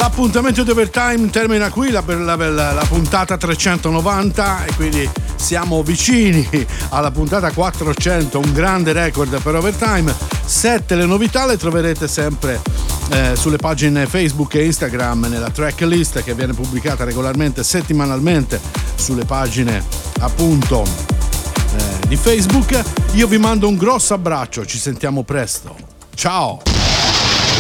L'appuntamento di Overtime termina qui, la puntata 390, e quindi siamo vicini alla puntata 400, un grande record per Overtime. 7 le novità le troverete sempre sulle pagine Facebook e Instagram, nella tracklist che viene pubblicata regolarmente settimanalmente sulle pagine appunto di Facebook. Io vi mando un grosso abbraccio, ci sentiamo presto, ciao.